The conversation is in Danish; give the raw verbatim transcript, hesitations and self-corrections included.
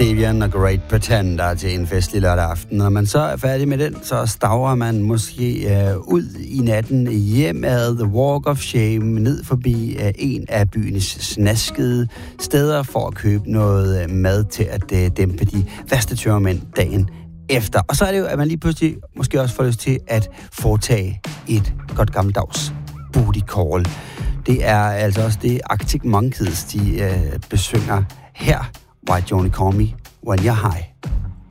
Savian og Great Pretender til en festlig lørdag aften. Når man så er færdig med den, så stavrer man måske øh, ud i natten hjem ad The Walk of Shame, ned forbi øh, en af byens snaskede steder for at købe noget øh, mad til at øh, dæmpe de værste tørmænd dagen efter. Og så er det jo, at man lige pludselig måske også får lyst til at foretage et godt gammeldags booty call. Det er altså også det Arctic Monkeys, de øh, besynger her. Why Don't You Call Me When You're High?